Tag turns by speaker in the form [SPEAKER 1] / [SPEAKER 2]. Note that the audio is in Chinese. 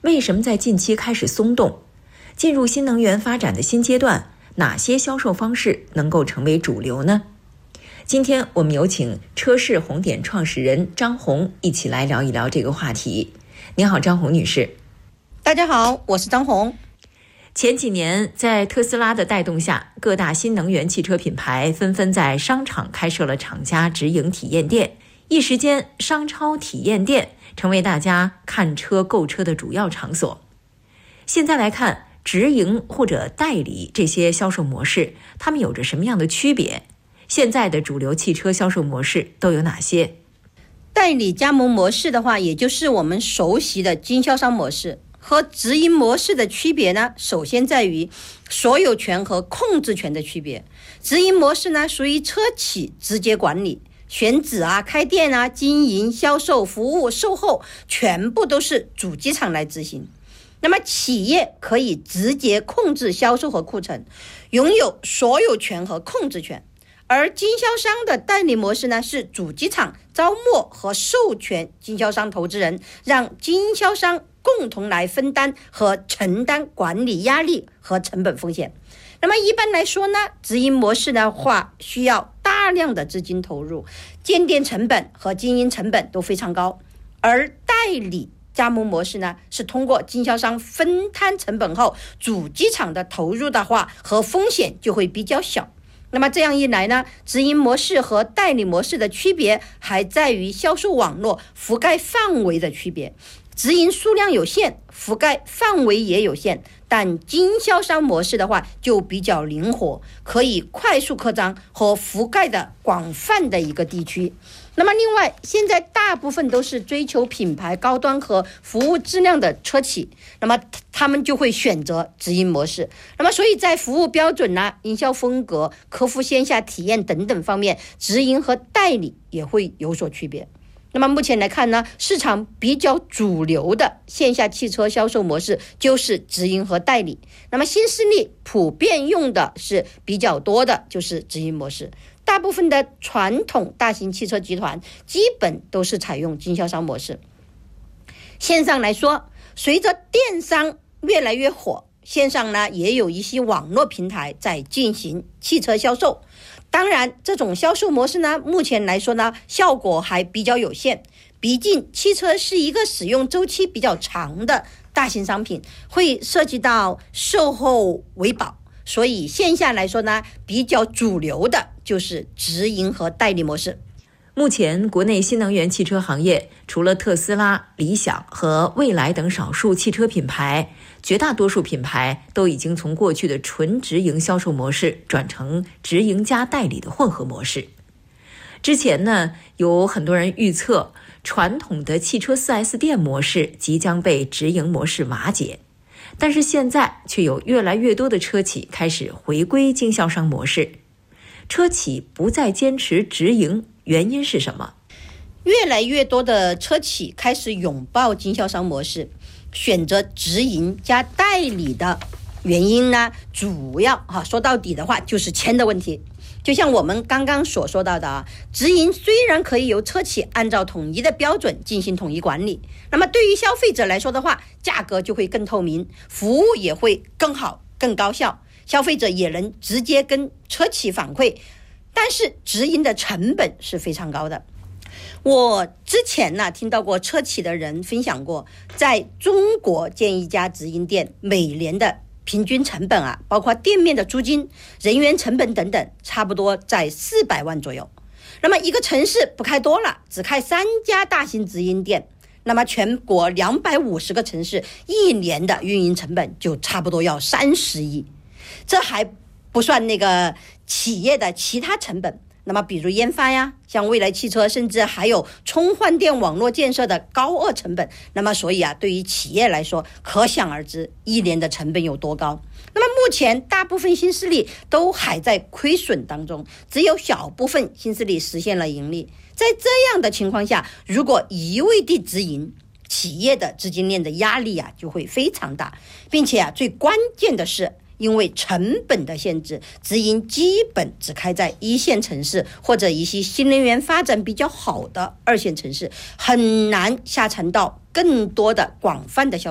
[SPEAKER 1] 为什么在近期开始松动？进入新能源发展的新阶段，哪些销售方式能够成为主流呢？今天我们有请车市红点创始人张红一起来聊一聊这个话题。您好，张红女士。
[SPEAKER 2] 大家好，我是张红。
[SPEAKER 1] 前几年在特斯拉的带动下，各大新能源汽车品牌纷纷在商场开设了厂家直营体验店，一时间商超体验店成为大家看车购车的主要场所。现在来看，直营或者代理这些销售模式，它们有着什么样的区别？现在的主流汽车销售模式都有哪些？
[SPEAKER 2] 代理加盟模式的话，也就是我们熟悉的经销商模式。和直营模式的区别呢，首先在于所有权和控制权的区别。直营模式呢，属于车企直接管理，选址啊、开店啊、经营、销售、服务、售后，全部都是主机厂来执行。那么企业可以直接控制销售和库存，拥有所有权和控制权。而经销商的代理模式呢，是主机厂招募和授权经销商投资人，让经销商共同来分担和承担管理压力和成本风险。那么一般来说呢，直营模式的话，需要大量的资金投入，建店成本和经营成本都非常高。而代理加盟模式呢，是通过经销商分摊成本后，主机厂的投入的话和风险就会比较小。那么这样一来呢，直营模式和代理模式的区别还在于销售网络覆盖范围的区别。直营数量有限，覆盖范围也有限，但经销商模式的话就比较灵活，可以快速扩张和覆盖的广泛的一个地区。那么另外，现在大部分都是追求品牌高端和服务质量的车企，那么他们就会选择直营模式。那么所以在服务标准呢、营销风格、客户线下体验等等方面，直营和代理也会有所区别。那么目前来看呢，市场比较主流的线下汽车销售模式就是直营和代理。那么新势力普遍用的是比较多的就是直营模式。大部分的传统大型汽车集团基本都是采用经销商模式。线上来说，随着电商越来越火，线上呢也有一些网络平台在进行汽车销售。当然，这种销售模式呢，目前来说呢，效果还比较有限。毕竟汽车是一个使用周期比较长的大型商品，会涉及到售后维保，所以线下来说呢，比较主流的就是直营和代理模式。
[SPEAKER 1] 目前国内新能源汽车行业，除了特斯拉、理想和蔚来等少数汽车品牌，绝大多数品牌都已经从过去的纯直营销售模式转成直营加代理的混合模式。之前呢，有很多人预测传统的汽车 4S 店模式即将被直营模式瓦解，但是现在却有越来越多的车企开始回归经销商模式。车企不再坚持直营，原因是什么？
[SPEAKER 2] 越来越多的车企开始拥抱经销商模式，选择直营加代理的原因呢，主要说到底的话就是钱的问题。就像我们刚刚所说到的直营虽然可以由车企按照统一的标准进行统一管理，那么对于消费者来说的话，价格就会更透明，服务也会更好、更高效，消费者也能直接跟车企反馈。但是直营的成本是非常高的。我之前呢听到过车企的人分享过，在中国建一家直营店，每年的平均成本包括店面的租金、人员成本等等，差不多在400万左右。那么一个城市不开多了，只开3家大型直营店，那么全国250个城市一年的运营成本就差不多要30亿。这还不算那个企业的其他成本，那么比如研发呀，像蔚来汽车，甚至还有充换电网络建设的高额成本。那么所以对于企业来说，可想而知一年的成本有多高。那么目前大部分新势力都还在亏损当中，只有小部分新势力实现了盈利。在这样的情况下，如果一味地直营，企业的资金链的压力就会非常大，并且最关键的是，因为成本的限制，直营基本只开在1线城市或者一些新能源发展比较好的2线城市，很难下沉到更多的广泛的消费。